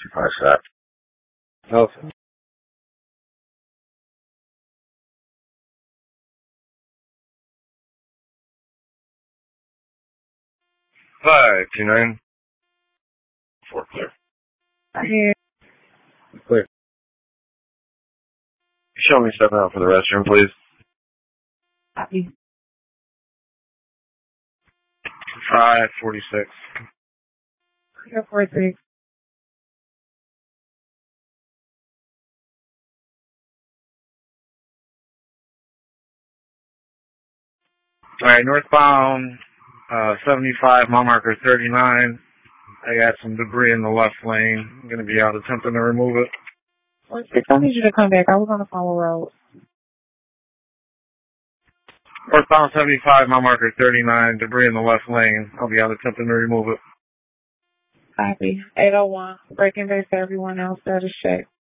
What's that? Okay. 529. 4 clear. Yeah. Clear. Show me stepping out for the restroom, please. Copy. 546. Clear 46. Alright, northbound, 75, mile marker 39. I got some debris in the left lane. I'm going to be out attempting to remove it. 46, I need you to come back. I was on the phone with Rose. Northbound 75, mile marker 39, debris in the left lane. I'll be out attempting to remove it. Copy. 801. Breaking base to everyone else. That is checked.